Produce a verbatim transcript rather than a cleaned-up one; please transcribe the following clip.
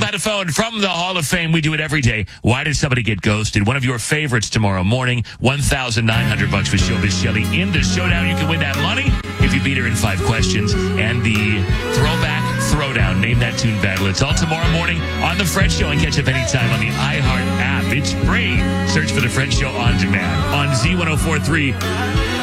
by the phone from the Hall of Fame. We do it every day. Why did somebody get ghosted? One of your favorites tomorrow morning. one thousand nine hundred bucks for Showbiz Shelly in the showdown. You can win that money if you beat her in five questions. And the throwback throwdown. Name that tune battle. It's all tomorrow morning on The Fred Show, and catch up anytime on the iHeart app. It's free. Search for The Fred Show on demand on Z one oh four three.